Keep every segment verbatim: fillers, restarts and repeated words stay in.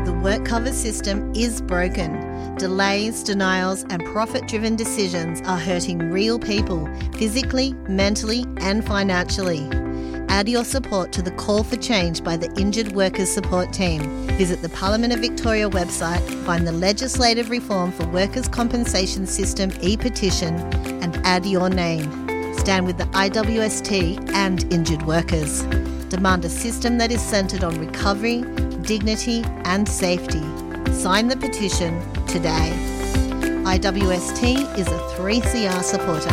The WorkCover system is broken. Delays, denials, and profit-driven decisions are hurting real people, physically, mentally, and financially. Add your support to the call for change by the Injured Workers Support Team. Visit the Parliament of Victoria website, find the legislative reform for workers' compensation system e-petition, and add your name. Stand with the I W S T and injured workers. Demand a system that is centred on recovery, dignity, and safety. Sign the petition today. I W S T is a three C R supporter.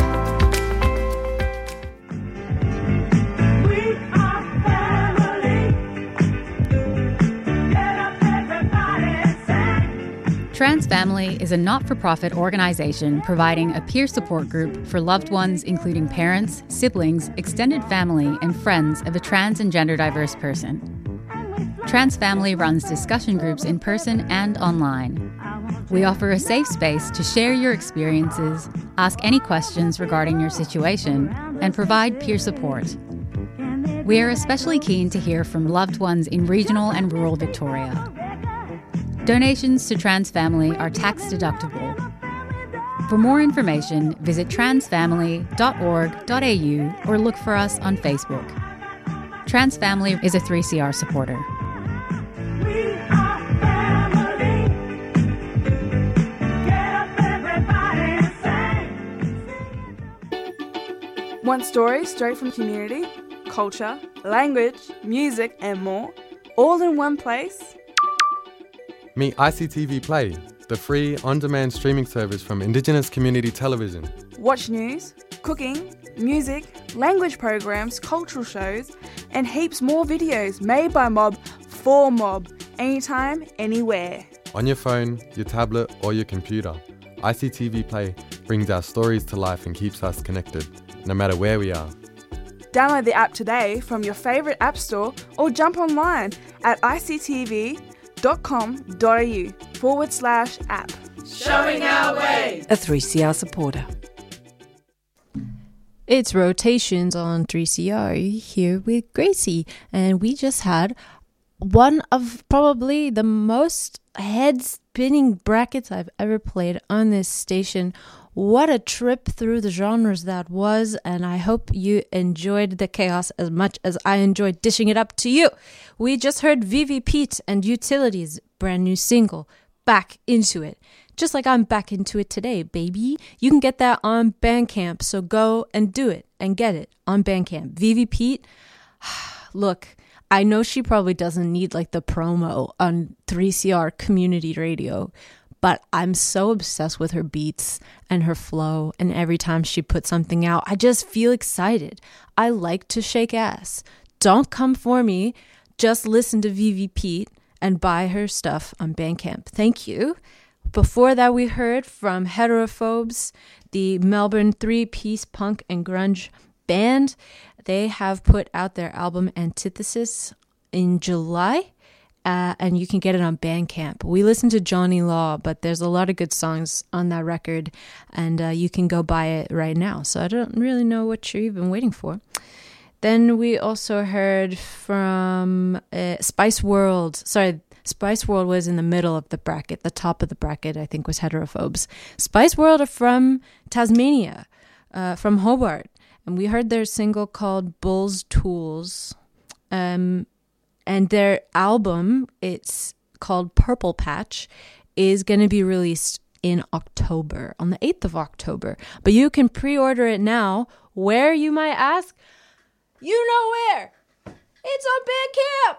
Trans Family is a not-for-profit organisation providing a peer support group for loved ones including parents, siblings, extended family and friends of a trans and gender diverse person. Trans Family runs discussion groups in person and online. We offer a safe space to share your experiences, ask any questions regarding your situation, and provide peer support. We are especially keen to hear from loved ones in regional and rural Victoria. Donations to Trans Family are tax deductible. For more information, visit trans family dot org dot a u or look for us on Facebook. Trans Family is a three C R supporter. Want stories straight from community, culture, language, music and more, all in one place? Meet I C T V Play, the free on-demand streaming service from Indigenous Community Television. Watch news, cooking, music, language programs, cultural shows, and heaps more videos made by Mob for Mob, anytime, anywhere. On your phone, your tablet or your computer, I C T V Play brings our stories to life and keeps us connected, no matter where we are. Download the app today from your favourite app store or jump online at ictv.com.au forward slash app. Showing our way. A three C R supporter. It's Rotations on three C R here with Gracie, and we just had one of probably the most head-spinning brackets I've ever played on this station. What a trip through the genres that was, and I hope you enjoyed the chaos as much as I enjoyed dishing it up to you. We just heard Vivi Pete and Utilities' brand new single, Back Into It. Just like I'm back into it today, baby. You can get that on Bandcamp, so go and do it and get it on Bandcamp. Vivi Pete, look, I know she probably doesn't need like the promo on three C R community radio, but I'm so obsessed with her beats and her flow, and every time she puts something out, I just feel excited. I like to shake ass. Don't come for me. Just listen to Vivi Pete and buy her stuff on Bandcamp. Thank you. Before that, we heard from Heterophobes, the Melbourne three-piece punk and grunge band. They have put out their album Antithesis in July. Uh, and you can get it on Bandcamp. We listened to Johnny Law, but there's a lot of good songs on that record, and uh, you can go buy it right now. So I don't really know what you're even waiting for. Then we also heard from uh, Spice World. Sorry, Spice World was in the middle of the bracket. The top of the bracket, I think, was Heterophobes. Spice World are from Tasmania, uh, from Hobart. And we heard their single called Bull's Tools. Um... And their album, it's called Purple Patch, is going to be released in October, on the eighth of October. But you can pre-order it now. Where, you might ask? You know where. It's on Bandcamp.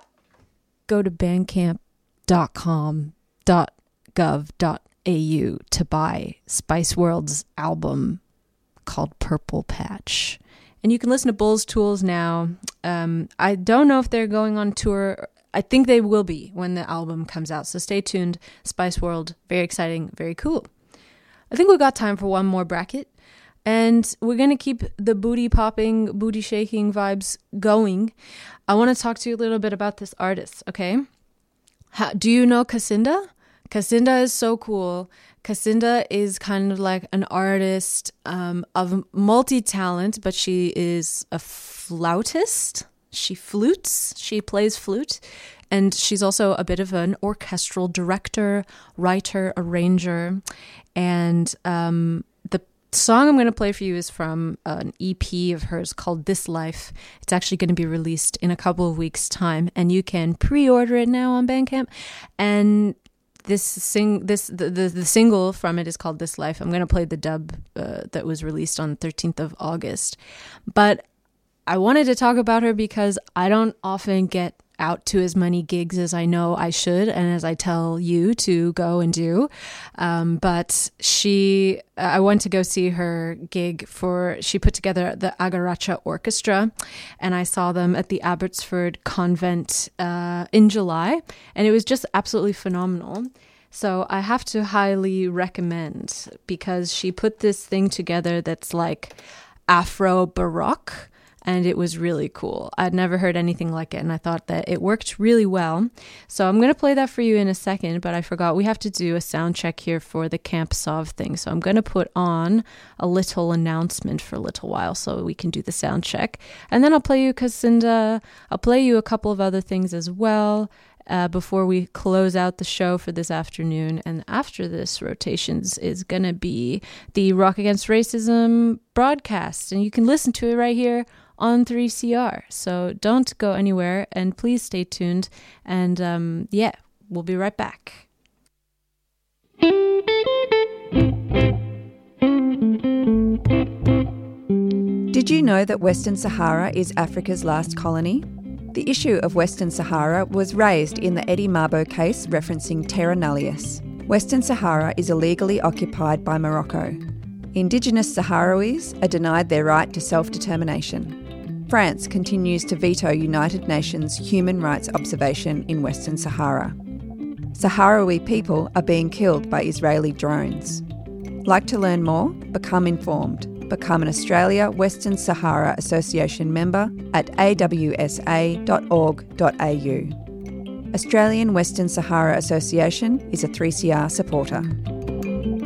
Go to bandcamp dot com dot gov dot a u to buy Spice World's album called Purple Patch. And you can listen to Bull's Tools now. Um, I don't know if they're going on tour. I think they will be when the album comes out. So stay tuned. Spice World, very exciting, very cool. I think we've got time for one more bracket. And we're going to keep the booty popping, booty shaking vibes going. I want to talk to you a little bit about this artist, okay? How, do you know Casinda? Casinda is so cool. Casinda is kind of like an artist um, of multi-talent, but she is a flautist. She flutes. She plays flute. And she's also a bit of an orchestral director, writer, arranger. And um, the song I'm going to play for you is from an E P of hers called This Life. It's actually going to be released in a couple of weeks' time, and you can pre-order it now on Bandcamp. And this sing this the, the, the single from it is called This Life. I'm going to play the dub uh, that was released on the thirteenth of August. But I wanted to talk about her because I don't often get out to as many gigs as I know I should and as I tell you to go and do. Um, but she, I went to go see her gig for, she put together the Agaracha Orchestra, and I saw them at the Abbotsford Convent uh, in July, and it was just absolutely phenomenal. So I have to highly recommend, because she put this thing together that's like Afro-Baroque, and it was really cool. I'd never heard anything like it, and I thought that it worked really well. So I'm going to play that for you in a second, but I forgot we have to do a sound check here for the Camp Sov thing. So I'm going to put on a little announcement for a little while so we can do the sound check. And then I'll play you Casinda. I'll play you a couple of other things as well uh, before we close out the show for this afternoon. And after this, Rotations is going to be the Rock Against Racism broadcast, and you can listen to it right here on three C R. So don't go anywhere, and please stay tuned. And um, yeah, we'll be right back. Did you know that Western Sahara is Africa's last colony? The issue of Western Sahara was raised in the Eddie Mabo case referencing Terra Nullius. Western Sahara is illegally occupied by Morocco. Indigenous Sahrawis are denied their right to self-determination. France continues to veto United Nations human rights observation in Western Sahara. Sahrawi people are being killed by Israeli drones. Like to learn more? Become informed. Become an Australia Western Sahara Association member at a w s a dot org dot a u. Australian Western Sahara Association is a three C R supporter.